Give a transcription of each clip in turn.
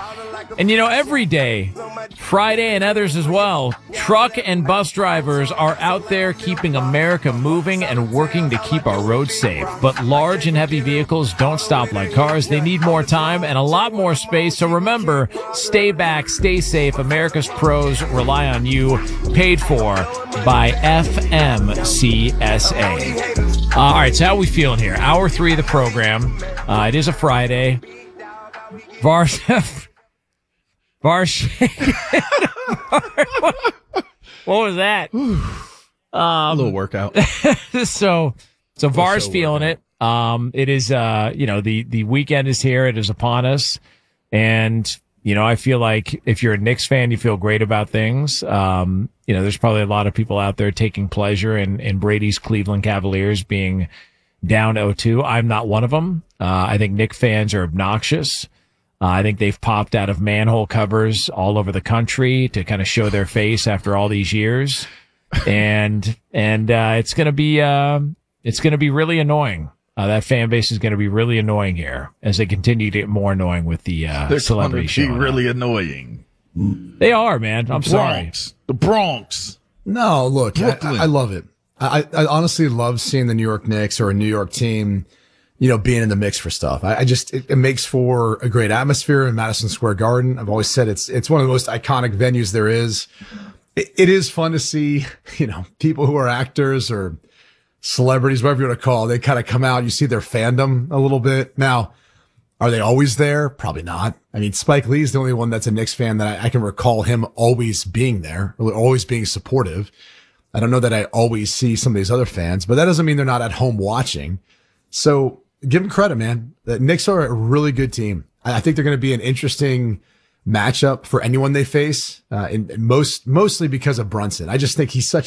And, every day, Friday and others as well, truck and bus drivers are out there keeping America moving and working to keep our roads safe. But large and heavy vehicles don't stop like cars. They need more time and a lot more space. So remember, stay back, stay safe. America's pros rely on you. Paid for by FMCSA. All right, so how are we feeling here? Hour 3 of the program. It is a Friday. What was that? A little workout. So Var's feeling it. It is, the weekend is here. It is upon us. And, I feel like if you're a Knicks fan, you feel great about things. There's probably a lot of people out there taking pleasure in Brady's Cleveland Cavaliers being down 0-2. I'm not one of them. I think Knicks fans are obnoxious. I think they've popped out of manhole covers all over the country to kind of show their face after all these years. And it's going to be really annoying. That fan base is going to be really annoying here as they continue to get more annoying with the celebrity show. They're really annoying. They are, man. I'm sorry. The Bronx. No, look, I love it. I honestly love seeing the New York Knicks or a New York team, being in the mix for stuff. It makes for a great atmosphere in Madison Square Garden. I've always said it's one of the most iconic venues there is. It is fun to see, people who are actors or celebrities, whatever you want to call it, they kind of come out, you see their fandom a little bit. Now, are they always there? Probably not. I mean, Spike Lee's the only one that's a Knicks fan that I can recall him always being there, always being supportive. I don't know that I always see some of these other fans, but that doesn't mean they're not at home watching. So give them credit, man. The Knicks are a really good team. I think they're going to be an interesting matchup for anyone they face, mostly because of Brunson. I just think he's such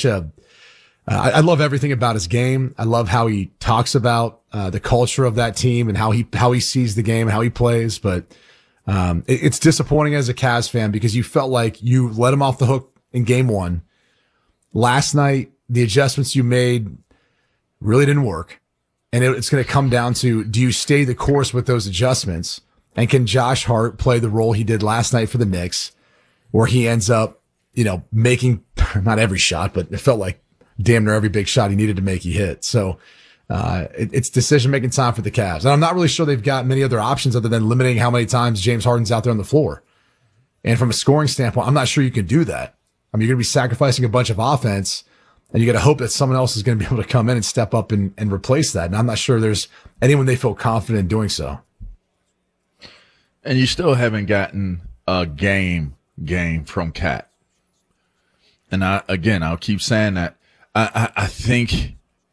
I love everything about his game. I love how he talks about the culture of that team and how he sees the game and how he plays. But it's disappointing as a Cavs fan because you felt like you let him off the hook in game 1. Last night, the adjustments you made really didn't work. And it's going to come down to, do you stay the course with those adjustments? And can Josh Hart play the role he did last night for the Knicks, where he ends up, making not every shot, but it felt like damn near every big shot he needed to make, he hit. So, it's decision-making time for the Cavs. And I'm not really sure they've got many other options other than limiting how many times James Harden's out there on the floor. And from a scoring standpoint, I'm not sure you can do that. I mean, you're going to be sacrificing a bunch of offense, and you got to hope that someone else is going to be able to come in and step up and replace that. And I'm not sure there's anyone they feel confident in doing so. And you still haven't gotten a game from Cat. And I'll keep saying that. I think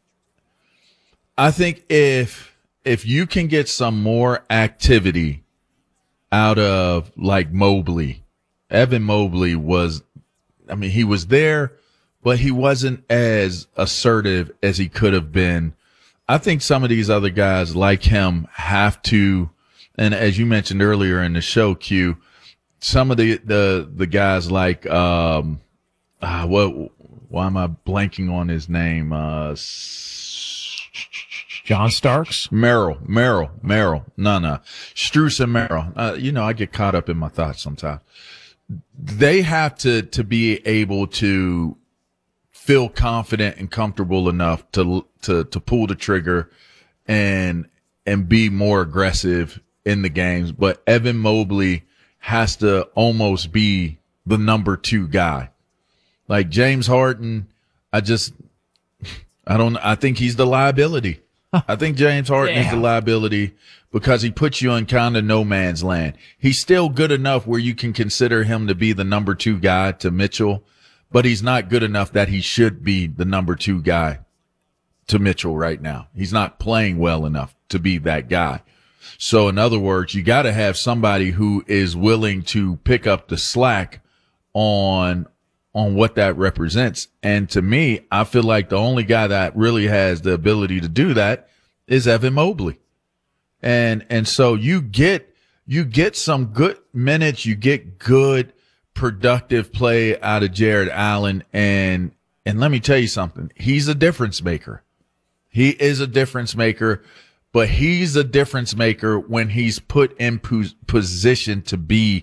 if you can get some more activity out of like Mobley, Evan Mobley he was there, but he wasn't as assertive as he could have been. I think some of these other guys like him have to, and as you mentioned earlier in the show, Q, some of the guys like, why am I blanking on his name? John Starks? Merrill. No. Strus and Merrill. I get caught up in my thoughts sometimes. They have to be able to feel confident and comfortable enough to pull the trigger and be more aggressive in the games. But Evan Mobley has to almost be the number 2 guy. Like James Harden, I think he's the liability. I think James Harden is the liability because he puts you in kind of no man's land. He's still good enough where you can consider him to be the number 2 guy to Mitchell, but he's not good enough that he should be the number 2 guy to Mitchell right now. He's not playing well enough to be that guy. So in other words, you got to have somebody who is willing to pick up the slack on what that represents. And to me, I feel like the only guy that really has the ability to do that is Evan Mobley. And so you get some good minutes, you get good productive play out of Jared Allen. And let me tell you something. He's a difference maker. He is a difference maker, but he's a difference maker when he's put in position to be